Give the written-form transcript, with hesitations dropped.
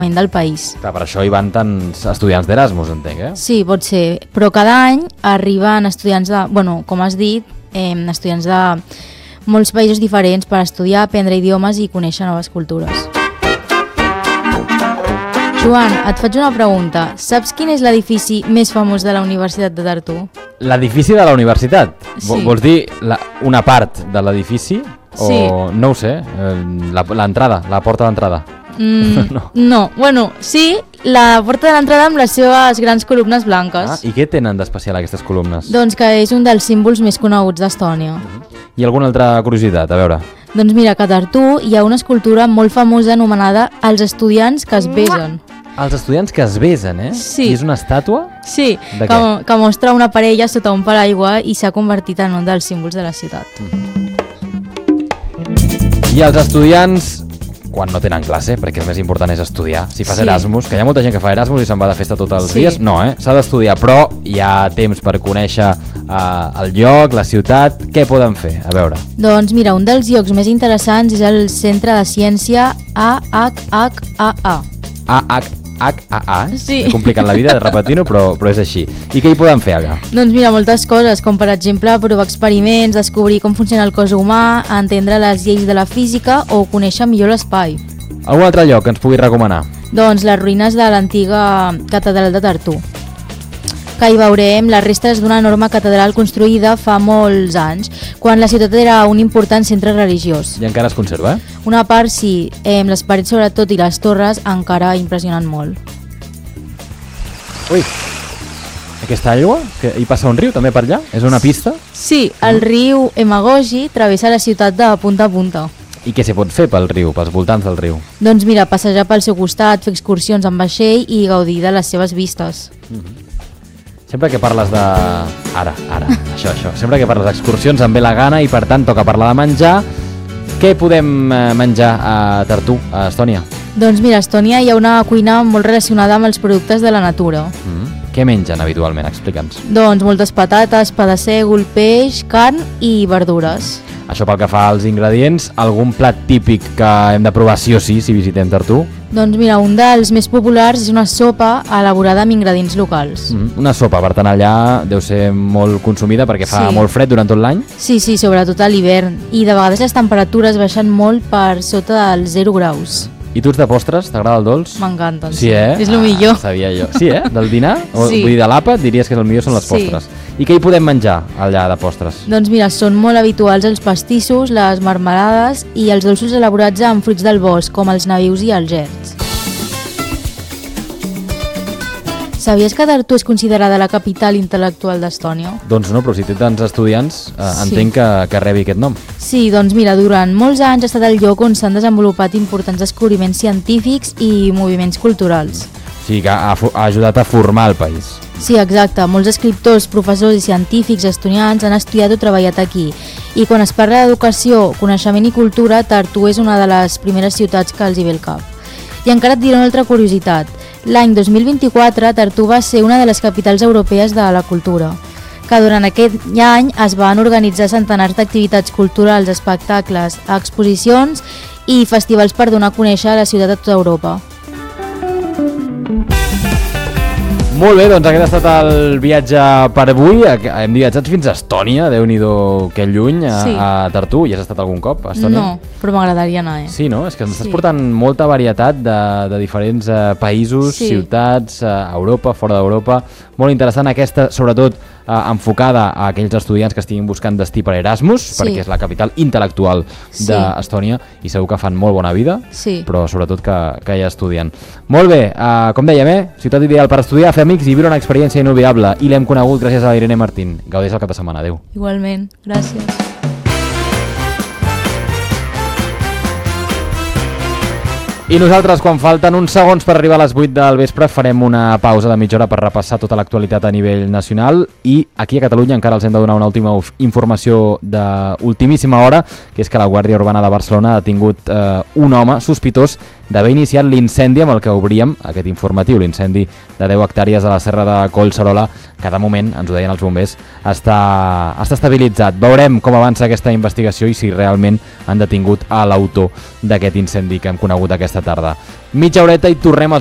del país. Clar, per això hi van tants estudiants d'Erasmus, entenc, Sí, pot ser, però cada any arriben estudiants de, com has dit, estudiants de molts països diferents per estudiar, aprendre idiomes i conèixer noves cultures. Joan, et faig una pregunta. Saps quin és l'edifici més famós de la Universitat de Tartu? L'edifici de la universitat? Sí. Vols dir una part de l'edifici? Sí. O no ho sé, l'entrada, la porta d'entrada? No, sí, la porta de l'entrada amb les seves grans columnes blanques. I què tenen d'especial aquestes columnes? Doncs que és un dels símbols més coneguts d'Estònia. I alguna altra curiositat, a veure? Doncs mira, que a Tartu hi ha una escultura molt famosa anomenada Els estudiants que es besen. Els estudiants que es besen, Sí. I és una estàtua? Sí, De què? que mostra una parella sota un paraigua i s'ha convertit en un dels símbols de la ciutat. I els estudiants, quan no tenen classe, perquè el més important és estudiar, si fas Sí. Erasmus, que hi ha molta gent que fa Erasmus i se'n va de festa tots els Sí. dies, no, s'ha d'estudiar, però hi ha temps per conèixer el lloc, la ciutat, què poden fer? A veure. Doncs mira, un dels llocs més interessants és el Centre de Ciència AHHAA. AHHAA, Sí. M'he complicat la vida de repetir-ho, però és així. I què hi poden fer allà? Doncs mira, moltes coses, com per exemple provar experiments, descobrir com funciona el cos humà, entendre les lleis de la física o conèixer millor l'espai. Algun altre lloc que ens pugui recomanar? Doncs les ruïnes de l'antiga catedral de Tartu, que hi veurem les restes d'una enorme catedral construïda fa molts anys, quan la ciutat era un important centre religiós. I encara es conserva, Una part sí, les parets sobretot i les torres encara impressionen molt. Ui, aquesta aigua, que hi passa un riu també per allà? És una pista? Sí, el riu Emagogi travessa la ciutat de punta a punta. I què s'hi pot fer pel riu, pels voltants del riu? Doncs mira, passejar pel seu costat, fer excursions amb vaixell i gaudir de les seves vistes. Sempre que parles de... Ara, això. Sempre que parles d'excursions em ve la gana i per tant toca parlar de menjar. Què podem menjar a Tartu, a Estònia? Doncs mira, a Estònia hi ha una cuina molt relacionada amb els productes de la natura. Què mengen habitualment? Explica'ns. Doncs moltes patates, pa de sègol, peix, carn i verdures. Això pel que fa als ingredients, algun plat típic que hem de provar sí o sí si visitem Tartu? Doncs mira, un dels més populars és una sopa elaborada amb ingredients locals. Una sopa, per tant allà deu ser molt consumida perquè fa Sí. molt fred durant tot l'any. Sí, sobretot a l'hivern. I de vegades les temperatures baixen molt per sota dels 0 graus. I tu ets de postres? T'agrada el dolç? M'encanten. Sí, És el millor. Sabia jo. Sí, Del dinar? Sí. Vull dir, de l'àpat diries que el millor són les Sí. postres. I què hi podem menjar allà de postres? Doncs mira, són molt habituals els pastissos, les marmelades i els dolços elaborats amb fruits del bosc, com els nabius i els gerds. Sabies que Tartu és considerada la capital intel·lectual d'Estònia? Doncs no, però si té tants estudiants, Sí. entenc que rebi aquest nom. Sí, doncs mira, durant molts anys ha estat el lloc on s'han desenvolupat importants descobriments científics i moviments culturals. O sigui que ha ajudat a formar el país. Sí, exacte. Molts escriptors, professors i científics estonians han estudiat o treballat aquí. I quan es parla d'educació, coneixement i cultura, Tartu és una de les primeres ciutats que els hi ve al cap. I encara et diré una altra curiositat. L'any 2024, Tartu va ser una de les capitals europees de la cultura, que durant aquest any es van organitzar centenars d'activitats culturals, espectacles, exposicions i festivals per donar a conèixer la ciutat a tota Europa. Molt bé, doncs aquest ha estat el viatge per avui. Hem viatjat fins a Estònia, Déu-n'hi-do que lluny, Sí. a Tartu. Hi has estat algun cop a Estònia? No, però m'agradaria anar, Sí, no? És que ens estàs Sí. portant molta varietat de diferents països, Sí. ciutats, Europa, fora d'Europa. Molt interessant aquesta, sobretot, enfocada a aquells estudiants que estiguin buscant destí per Erasmus, Sí. perquè és la capital intel·lectual d'Estònia i segur que fan molt bona vida, Sí. però sobretot que hi estudien. Molt bé, com dèiem, ciutat ideal per estudiar, fer amics i viure una experiència inolvidable, i l'hem conegut gràcies a Irene Martín. Gaudeix el cap de setmana. Adéu. Igualment, gràcies. I nosaltres, quan falten uns segons per arribar a les 8 del vespre, farem una pausa de mitja hora per repassar tota l'actualitat a nivell nacional, i aquí a Catalunya encara els hem de donar una última informació d'ultimíssima hora, que és que la Guàrdia Urbana de Barcelona ha detingut un home sospitós d'haver iniciat l'incendi amb el que obríem aquest informatiu, l'incendi de 10 hectàrees a la serra de Collserola, que de moment, ens ho deien els bombers, està estabilitzat. Veurem com avança aquesta investigació i si realment han detingut a l'autor d'aquest incendi que hem conegut aquesta tarda. Mitja horeta i tornem als